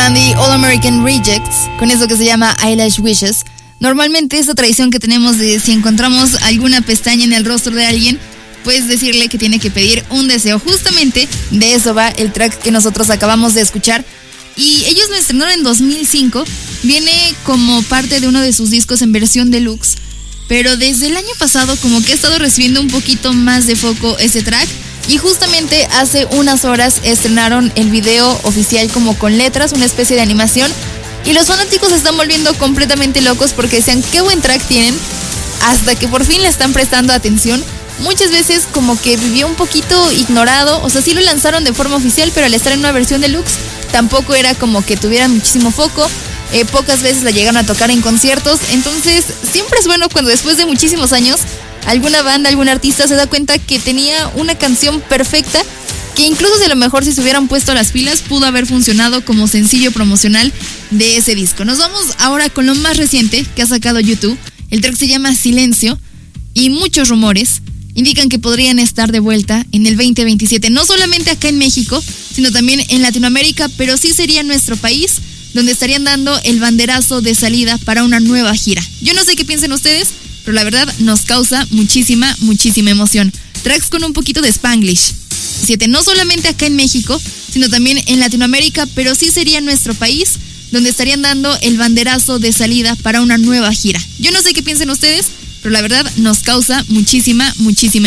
The All American Rejects, con eso que se llama Eyelash Wishes. Normalmente esa tradición que tenemos de si encontramos alguna pestaña en el rostro de alguien, pues decirle que tiene que pedir un deseo. Justamente de eso va el track que nosotros acabamos de escuchar. Y ellos lo estrenaron en 2005. Viene como parte de uno de sus discos en versión deluxe. Pero desde el año pasado como que ha estado recibiendo un poquito más de foco ese track. Y justamente hace unas horas estrenaron el video oficial como con letras, una especie de animación. Y los fanáticos se están volviendo completamente locos porque decían qué buen track tienen, hasta que por fin le están prestando atención. Muchas veces como que vivió un poquito ignorado, o sea, sí lo lanzaron de forma oficial, pero al estar en una versión deluxe tampoco era como que tuviera muchísimo foco. Pocas veces la llegaron a tocar en conciertos. Entonces siempre es bueno cuando después de muchísimos años alguna banda, algún artista se da cuenta que tenía una canción perfecta, que incluso si a lo mejor si se hubieran puesto las pilas pudo haber funcionado como sencillo promocional de ese disco. Nos vamos ahora con lo más reciente que ha sacado YouTube. El track se llama Silencio y muchos rumores indican que podrían estar de vuelta en el 2027, no solamente acá en México, sino también en Latinoamérica, pero sí sería nuestro país donde estarían dando el banderazo de salida para una nueva gira. Yo no sé qué piensen ustedes, pero la verdad nos causa muchísima emoción. Tracks con un poquito de Spanglish. 7, no solamente acá en México, sino también en Latinoamérica, pero sí sería nuestro país donde estarían dando el banderazo de salida para una nueva gira. Yo no sé qué piensen ustedes, pero la verdad nos causa muchísima